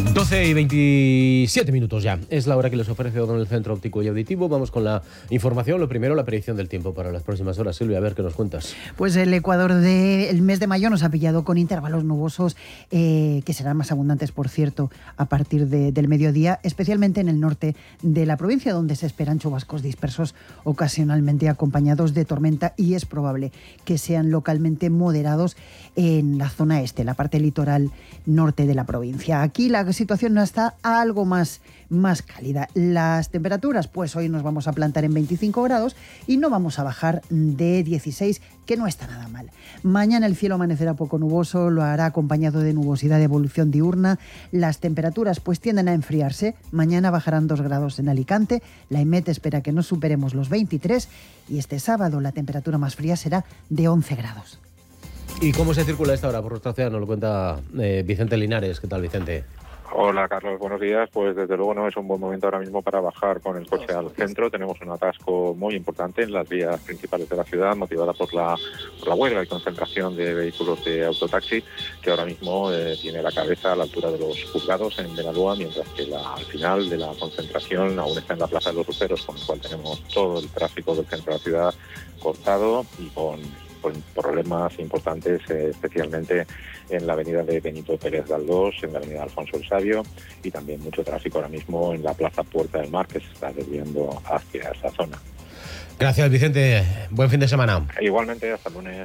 12:27 ya. Es la hora que les ofrece Don el Centro Óptico y Auditivo. Vamos con la información. Lo primero, la predicción del tiempo para las próximas horas. Silvia, a ver qué nos cuentas. Pues el Ecuador del mes de mayo nos ha pillado con intervalos nubosos que serán más abundantes, por cierto, a partir del mediodía, especialmente en el norte de la provincia, donde se esperan chubascos dispersos ocasionalmente acompañados de tormenta, y es probable que sean localmente moderados en la zona este, la parte litoral norte de la provincia. Aquí la situación no está algo más cálida. Las temperaturas, pues hoy nos vamos a plantar en 25 grados y no vamos a bajar de 16, que no está nada mal. Mañana el cielo amanecerá poco nuboso, lo hará acompañado de nubosidad de evolución diurna. Las temperaturas pues tienden a enfriarse. Mañana bajarán 2 grados en Alicante. La EMET espera que no superemos los 23 y este sábado la temperatura más fría será de 11 grados. ¿Y cómo se circula esta hora por nuestra ciudad? Nos lo cuenta Vicente Linares. ¿Qué tal, Vicente? Hola, Carlos, buenos días. Pues desde luego no es un buen momento ahora mismo para bajar con el coche al centro. Tenemos un atasco muy importante en las vías principales de la ciudad, motivada por la huelga y concentración de vehículos de autotaxi, que ahora mismo tiene la cabeza a la altura de los juzgados en Benalúa, mientras que al final de la concentración aún está en la Plaza de los Luceros, con lo cual tenemos todo el tráfico del centro de la ciudad cortado y con problemas importantes, especialmente en la avenida de Benito Pérez Galdós, en la avenida Alfonso el Sabio, y también mucho tráfico ahora mismo en la Plaza Puerta del Mar, que se está desviando hacia esa zona. Gracias, Vicente. Buen fin de semana. Igualmente, hasta el lunes.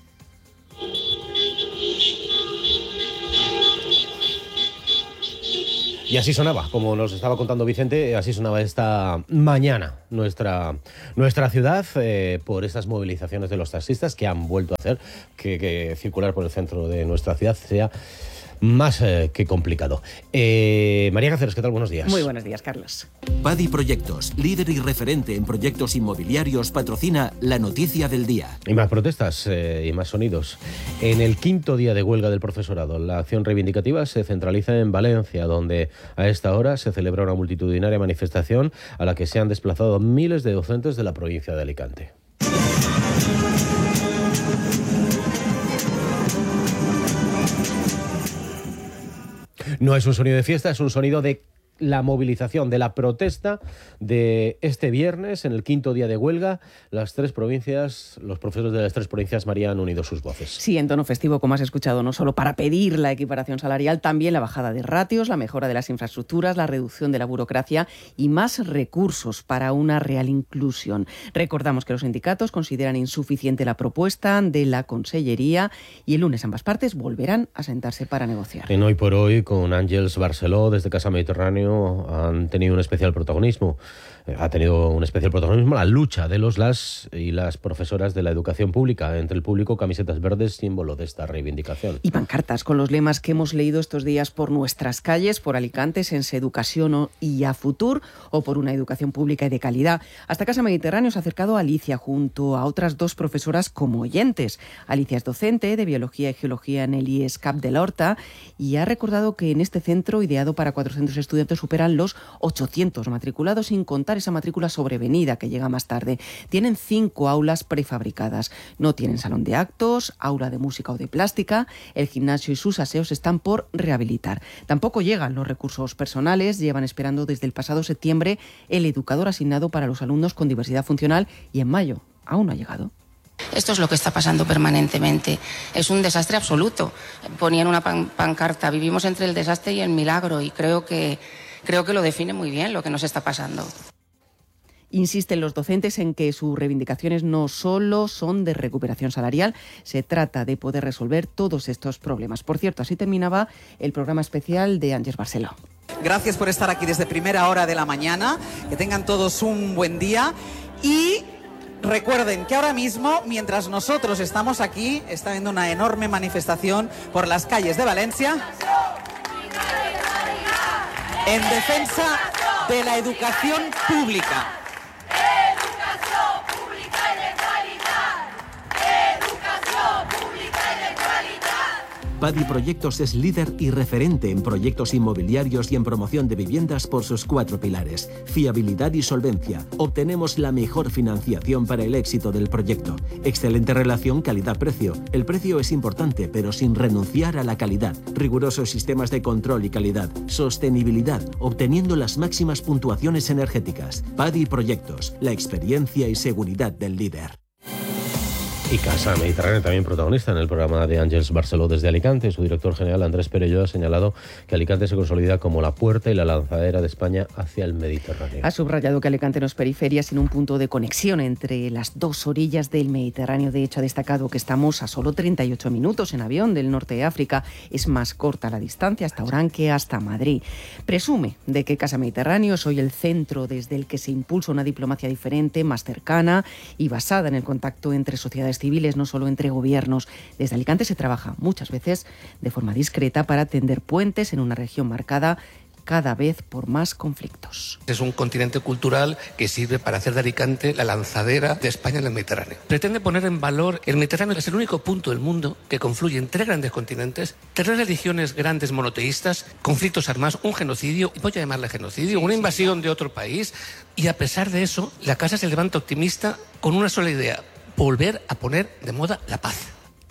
Y así sonaba, como nos estaba contando Vicente, así sonaba esta mañana nuestra ciudad por estas movilizaciones de los taxistas que han vuelto a hacer que circular por el centro de nuestra ciudad sea más que complicado. María Cáceres, ¿qué tal? Buenos días. Muy buenos días, Carlos. Padi Proyectos, líder y referente en proyectos inmobiliarios, patrocina la noticia del día. Y más protestas y más sonidos. En el 5º día de huelga del profesorado, la acción reivindicativa se centraliza en Valencia, donde a esta hora se celebra una multitudinaria manifestación a la que se han desplazado miles de docentes de la provincia de Alicante. No es un sonido de fiesta, es un sonido de la movilización, de la protesta de este viernes, en el 5º día de huelga. Las 3 provincias, los profesores de las 3 provincias, María, han unido sus voces. Sí, en tono festivo, como has escuchado, no solo para pedir la equiparación salarial, también la bajada de ratios, la mejora de las infraestructuras, la reducción de la burocracia y más recursos para una real inclusión. Recordamos que los sindicatos consideran insuficiente la propuesta de la Consellería y el lunes ambas partes volverán a sentarse para negociar. En Hoy por Hoy, con Àngels Barceló, desde Casa Mediterráneo, han tenido un especial protagonismo. Ha tenido un especial protagonismo la lucha de las profesoras de la educación pública. Entre el público, camisetas verdes, símbolo de esta reivindicación. Y pancartas con los lemas que hemos leído estos días por nuestras calles, por Alicante, Sense Educación y a Futur, o por una educación pública y de calidad. Hasta Casa Mediterráneo se ha acercado a Alicia junto a otras 2 profesoras como oyentes. Alicia es docente de Biología y Geología en el IES Cap de la Horta y ha recordado que en este centro, ideado para 400 estudiantes, superan los 800 matriculados, sin contar esa matrícula sobrevenida que llega más tarde. Tienen 5 aulas prefabricadas. No tienen salón de actos, aula de música o de plástica. El gimnasio y sus aseos están por rehabilitar. Tampoco llegan los recursos personales. Llevan esperando desde el pasado septiembre el educador asignado para los alumnos con diversidad funcional y en mayo aún no ha llegado. Esto es lo que está pasando permanentemente. Es un desastre absoluto. Ponían una pancarta: vivimos entre el desastre y el milagro, y creo que lo define muy bien lo que nos está pasando. Insisten los docentes en que sus reivindicaciones no solo son de recuperación salarial, se trata de poder resolver todos estos problemas. Por cierto, así terminaba el programa especial de Àngels Barceló. Gracias por estar aquí desde primera hora de la mañana. Que tengan todos un buen día y recuerden que ahora mismo, mientras nosotros estamos aquí, está habiendo una enorme manifestación por las calles de Valencia en defensa de la educación pública. Padi Proyectos es líder y referente en proyectos inmobiliarios y en promoción de viviendas por sus 4 pilares: fiabilidad y solvencia. Obtenemos la mejor financiación para el éxito del proyecto. Excelente relación calidad-precio. El precio es importante, pero sin renunciar a la calidad. Rigurosos sistemas de control y calidad. Sostenibilidad, obteniendo las máximas puntuaciones energéticas. Padi Proyectos, la experiencia y seguridad del líder. Y Casa Mediterránea también protagonista en el programa de Àngels Barceló desde Alicante. Su director general, Andrés Perelló, ha señalado que Alicante se consolida como la puerta y la lanzadera de España hacia el Mediterráneo. Ha subrayado que Alicante no es periferia, sino un punto de conexión entre las dos orillas del Mediterráneo. De hecho, ha destacado que estamos a solo 38 minutos en avión del norte de África. Es más corta la distancia hasta Orán que hasta Madrid. Presume de que Casa Mediterráneo es hoy el centro desde el que se impulsa una diplomacia diferente, más cercana y basada en el contacto entre sociedades civiles, no solo entre gobiernos. Desde Alicante se trabaja muchas veces de forma discreta para tender puentes en una región marcada cada vez por más conflictos. Es un continente cultural que sirve para hacer de Alicante la lanzadera de España en el Mediterráneo. Pretende poner en valor el Mediterráneo, que es el único punto del mundo que confluye en 3 grandes continentes, 3 religiones grandes monoteístas, conflictos armados, un genocidio, voy a llamarle genocidio, una invasión de otro país, y a pesar de eso, la Casa se levanta optimista con una sola idea: volver a poner de moda la paz.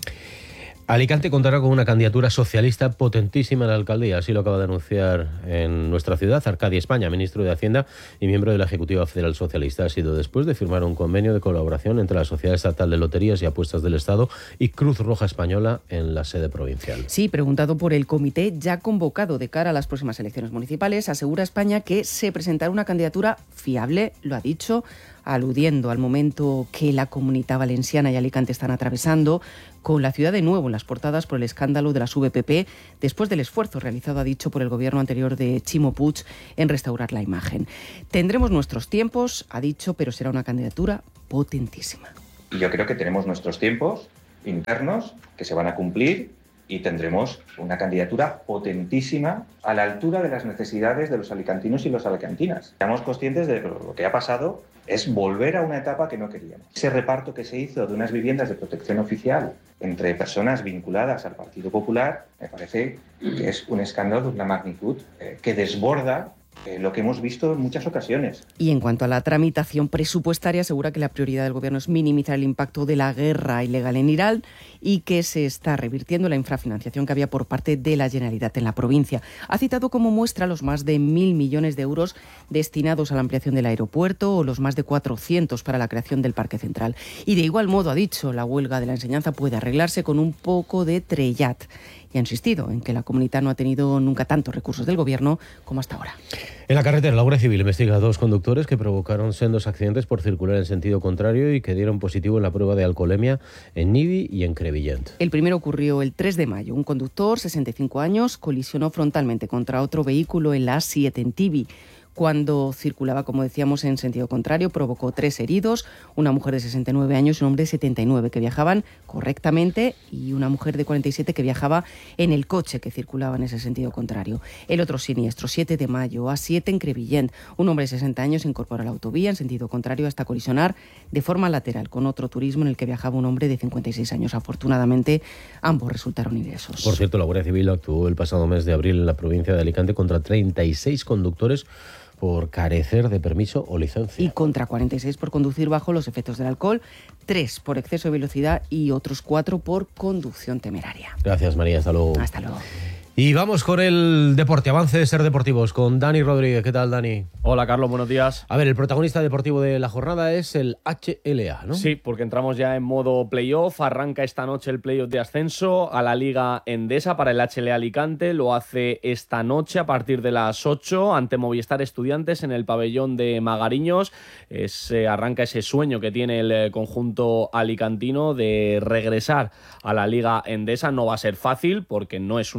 Alicante contará con una candidatura socialista potentísima en la alcaldía, así lo acaba de anunciar en nuestra ciudad Arcadi España, ministro de Hacienda y miembro de la Ejecutiva Federal Socialista. Ha sido después de firmar un convenio de colaboración entre la Sociedad Estatal de Loterías y Apuestas del Estado y Cruz Roja Española en la sede provincial. Sí, preguntado por el comité ya convocado de cara a las próximas elecciones municipales, asegura España que se presentará una candidatura fiable, lo ha dicho, aludiendo al momento que la Comunidad Valenciana y Alicante están atravesando, con la ciudad de nuevo en las portadas por el escándalo de las VPP, después del esfuerzo realizado, ha dicho, por el gobierno anterior de Ximo Puig en restaurar la imagen. Tendremos nuestros tiempos, ha dicho, pero será una candidatura potentísima. Y yo creo que tenemos nuestros tiempos internos que se van a cumplir y tendremos una candidatura potentísima a la altura de las necesidades de los alicantinos y las alicantinas. Seamos conscientes de lo que ha pasado es volver a una etapa que no queríamos. Ese reparto que se hizo de unas viviendas de protección oficial entre personas vinculadas al Partido Popular me parece que es un escándalo de una magnitud que desborda lo que hemos visto en muchas ocasiones. Y en cuanto a la tramitación presupuestaria, asegura que la prioridad del Gobierno es minimizar el impacto de la guerra ilegal en Irán y que se está revirtiendo la infrafinanciación que había por parte de la Generalitat en la provincia. Ha citado como muestra los más de 1.000 millones de euros destinados a la ampliación del aeropuerto o los más de 400 para la creación del Parque Central. Y de igual modo, ha dicho, la huelga de la enseñanza puede arreglarse con un poco de trellat. Y ha insistido en que la comunidad no ha tenido nunca tantos recursos del Gobierno como hasta ahora. En la carretera, la Guardia Civil investiga a 2 conductores que provocaron sendos accidentes por circular en sentido contrario y que dieron positivo en la prueba de alcoholemia en Nivi y en Crevillent. El primero ocurrió el 3 de mayo. Un conductor, 65 años, colisionó frontalmente contra otro vehículo en la A7 en Tibi. Cuando circulaba, como decíamos, en sentido contrario, provocó 3 heridos, una mujer de 69 años y un hombre de 79 que viajaban correctamente y una mujer de 47 que viajaba en el coche que circulaba en ese sentido contrario. El otro siniestro, 7 de mayo, A7 en Crevillent. Un hombre de 60 años se incorpora a la autovía en sentido contrario hasta colisionar de forma lateral con otro turismo en el que viajaba un hombre de 56 años. Afortunadamente, ambos resultaron ilesos. Por cierto, la Guardia Civil actuó el pasado mes de abril en la provincia de Alicante contra 36 conductores por carecer de permiso o licencia. Y contra 46 por conducir bajo los efectos del alcohol, 3 por exceso de velocidad y otros 4 por conducción temeraria. Gracias, María. Hasta luego. Hasta luego. Y vamos con el deporte, avance de Ser Deportivos, con Dani Rodríguez. ¿Qué tal, Dani? Hola, Carlos, buenos días. A ver, el protagonista deportivo de la jornada es el HLA, ¿no? Sí, porque entramos ya en modo playoff. Arranca esta noche el playoff de ascenso a la Liga Endesa para el HLA Alicante. Lo hace esta noche a partir de las 8 ante Movistar Estudiantes en el pabellón de Magariños. Arranca ese sueño que tiene el conjunto alicantino de regresar a la Liga Endesa. No va a ser fácil porque no es uno de los favoritos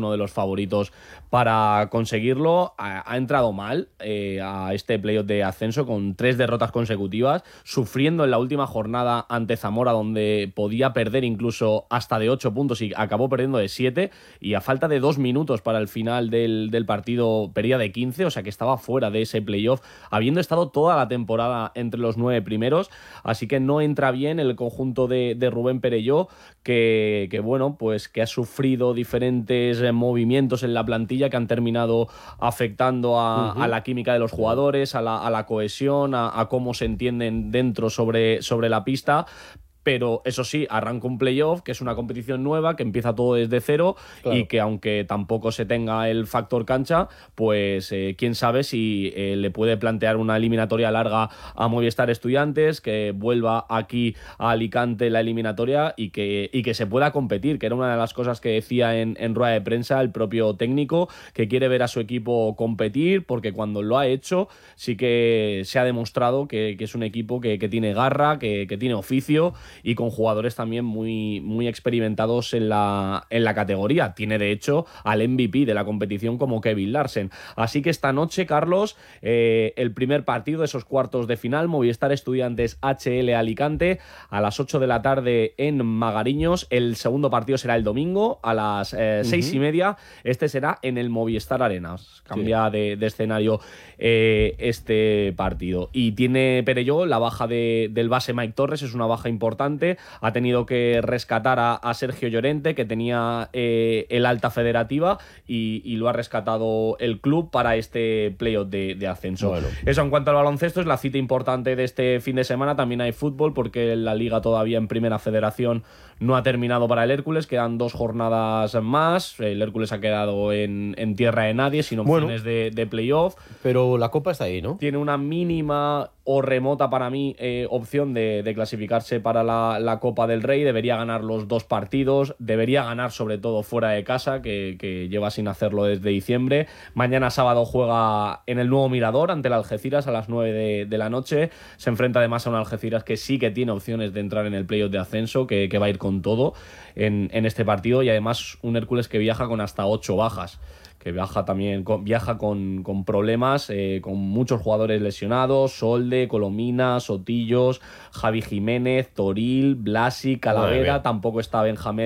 favoritos para conseguirlo. Ha entrado mal a este playoff de ascenso con 3 derrotas consecutivas, sufriendo en la última jornada ante Zamora, donde podía perder incluso hasta de 8 puntos y acabó perdiendo de 7, y a falta de 2 minutos para el final del partido perdía de 15, o sea que estaba fuera de ese playoff, habiendo estado toda la temporada entre los 9 primeros, así que no entra bien el conjunto de Rubén Perelló, que bueno, pues que ha sufrido diferentes movimientos en la plantilla que han terminado afectando a la química de los jugadores, a la cohesión, a cómo se entienden dentro sobre la pista. Pero eso sí, arranca un playoff, que es una competición nueva, que empieza todo desde cero, claro, y que aunque tampoco se tenga el factor cancha, pues quién sabe si le puede plantear una eliminatoria larga a Movistar Estudiantes, que vuelva aquí a Alicante la eliminatoria y que se pueda competir, que era una de las cosas que decía en rueda de prensa el propio técnico, que quiere ver a su equipo competir, porque cuando lo ha hecho sí que se ha demostrado que es un equipo que tiene garra, que tiene oficio, y con jugadores también muy experimentados en la categoría. Tiene de hecho al MVP de la competición como Kevin Larsen. Así que esta noche, Carlos, el primer partido de esos cuartos de final, Movistar Estudiantes HL Alicante, a las 8 de la tarde en Magariños. El segundo partido será el domingo a las 6:30. Este será en el Movistar Arena. Cambia de escenario este partido. Y tiene Perelló la baja del base Mike Torres, es una baja importante. Ha tenido que rescatar a Sergio Llorente, que tenía el alta federativa, y lo ha rescatado el club para este playoff de ascenso. Bueno. Eso en cuanto al baloncesto es la cita importante de este fin de semana. También hay fútbol, porque la liga todavía en primera federación no ha terminado para el Hércules. Quedan 2 jornadas más. El Hércules ha quedado en tierra de nadie, sin opciones de playoff. Pero la copa está ahí, ¿no? Tiene una mínima o remota para mí opción de clasificarse para la Copa del Rey. Debería ganar los 2 partidos, debería ganar sobre todo fuera de casa, que lleva sin hacerlo desde diciembre. Mañana sábado juega en el Nuevo Mirador ante el Algeciras a las 9 de la noche. Se enfrenta además a un Algeciras que sí que tiene opciones de entrar en el playoff de ascenso, que va a ir con todo en este partido, y además un Hércules que viaja con hasta 8 bajas, que viaja con problemas, con muchos jugadores lesionados: Solde, Colomina, Sotillos, Javi Jiménez, Toril, Blasi, Calavera, tampoco está Benjamín